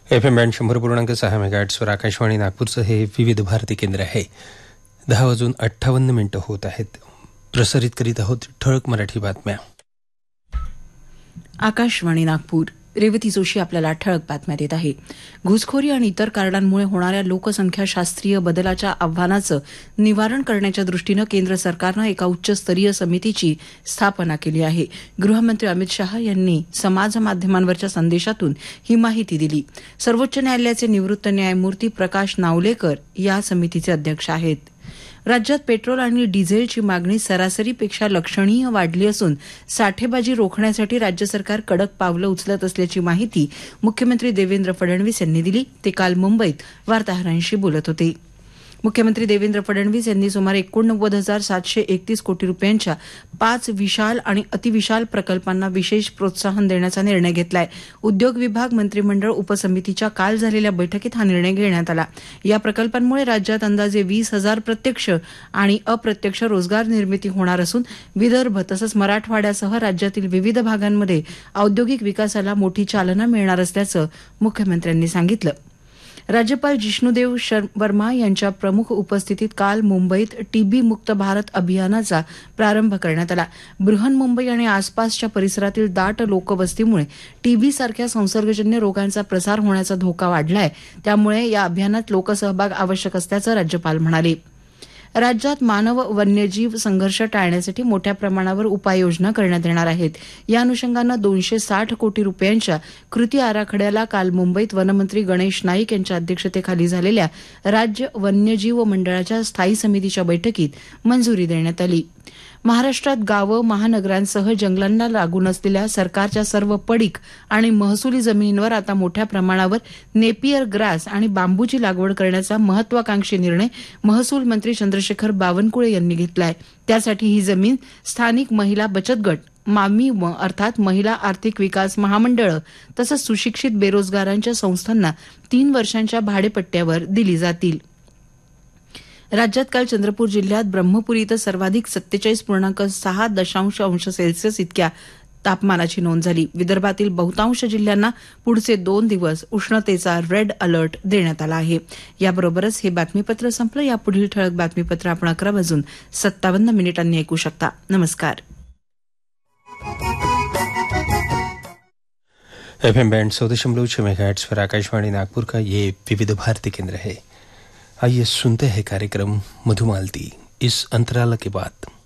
FM band 100.6 मेगाहर्ट्झवर Akashvani नागपूरचं हे विविध भारती केंद्र आहे. 10:58 होत आहेत. प्रसारित करीत आहोत ठळक मराठी बातम्या. आकाशवाणी नागपूर. रेवती जोशी आपल्याला ठळक बातम्या देत आहे. घुसखोरी आणि इतर कारणांमुळे होणाऱ्या लोकसंख्याशास्त्रीय बदलाच्या आव्हानाचं निवारण करण्याच्या दृष्टीनं केंद्र सरकारनं एका उच्चस्तरीय समितीची स्थापना केली आहे. गृहमंत्री अमित शाह यांनी समाज माध्यमांवरच्या संदेशातून ही माहिती दिली. सर्वोच्च न्यायालयाचे निवृत्त न्यायमूर्ती प्रकाश नावलेकर या समितीचे अध्यक्ष आहेत. राज्यात पेट्रोल आणि डिझेलची मागणी सरासरीपेक्षा लक्षणीय वाढली असून साठेबाजी रोखण्यासाठी राज्य सरकार कडक पावलं उचलत असल्याची माहिती मुख्यमंत्री देवेंद्र फडणवीस यांनी दिली. ते काल मुंबईत वार्ताहरांशी बोलत होते. मुख्यमंत्री देवेंद्र फडणवीस यांनी सुमारे 89,731 कोटी रुपयांच्या 5 विशाल आणि अतिविशाल प्रकल्पांना विशेष प्रोत्साहन देण्याचा निर्णय घेतलाय. उद्योग विभाग मंत्रिमंडळ उपसमितीच्या काल झालेल्या बैठकीत हा निर्णय घेण्यात आला. या प्रकल्पांमुळे राज्यात अंदाजे 20,000 प्रत्यक्ष आणि अप्रत्यक्ष रोजगार निर्मिती होणार असून विदर्भ तसंच मराठवाड्यासह राज्यातील विविध भागांमध्ये औद्योगिक विकासाला मोठी चालना मिळणार असल्याचं मुख्यमंत्र्यांनी सांगितलं. राज्यपाल जिष्णुदेव वर्मा यांच्या प्रमुख उपस्थितीत काल मुंबईत टीबी मुक्त भारत अभियानाचा प्रारंभ करण्यात आला. बृहन्मुंबई आणि आसपासच्या परिसरातील दाट लोकवस्तीमुळे टीबी सारख्या संसर्गजन्य रोगांचा प्रसार होण्याचा धोका वाढलाय. त्यामुळे या अभियानात लोकसहभाग आवश्यक असल्याचं राज्यपाल म्हणाले. राज्यात मानव वन्यजीव संघर्ष टाळण्यासाठी मोठ्या प्रमाणावर उपाययोजना करण्यात येणार आहेत. या अनुषंगानं 260 कोटी रुपयांच्या कृती आराखड्याला काल मुंबईत वनमंत्री गणेश नाईक यांच्या अध्यक्षतेखाली झालेल्या राज्य वन्यजीव मंडळाच्या स्थायी समितीच्या बैठकीत मंजुरी देण्यात आली. महाराष्ट्रात गावं, महानगरांसह जंगलांना लागून असलेल्या सरकारच्या सर्व पडीक आणि महसुली जमिनींवर आता मोठ्या प्रमाणावर नेपियर ग्रास आणि बांबूची लागवड करण्याचा महत्वाकांक्षी निर्णय महसूल मंत्री चंद्रशेखर बावनकुळे यांनी घेतलाय. त्यासाठी ही जमीन स्थानिक महिला बचत गट, मामीम अर्थात महिला आर्थिक विकास महामंडळं तसंच सुशिक्षित बेरोजगारांच्या संस्थांना 3 वर्षांच्या भाडेपट्ट्यावर दिली जातील. राज्यात काल चंद्रपूर जिल्ह्यात ब्रह्मपुरी इथं सर्वाधिक 47.6 अंश सेल्सिअस इतक्या तापमानाची नोंद झाली. विदर्भातील बहुतांश जिल्ह्यांना पुढचे 2 दिवस उष्णतेचा रेड अलर्ट देण्यात आला आहे. याबरोबरच हे बातमीपत्र संपलं. यापुढील ठळक बातमीपत्र आपण 11:57 ऐकू शकता. नमस्कार. FM बैंड 100.6 मेगाहर्ट्ज पर आकाशवाणी नागपुर का ये विविध भारती केंद्र है. आइए सुनते हैं कार्यक्रम मधुमालती इस अंतराल के बाद.